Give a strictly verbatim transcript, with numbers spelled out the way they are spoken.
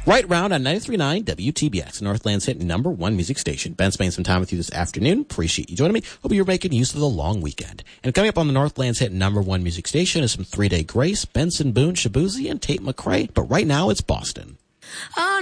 Right round on ninety-three point nine W T B X, Northland's hit number one music station. Ben spending some time with you this afternoon. Appreciate you joining me. Hope you're making use of the long weekend. And coming up on the Northland's hit number one music station is some Three Day Grace, Benson Boone, Shabuzi, and Tate McRae. But right now it's Boston. Oh,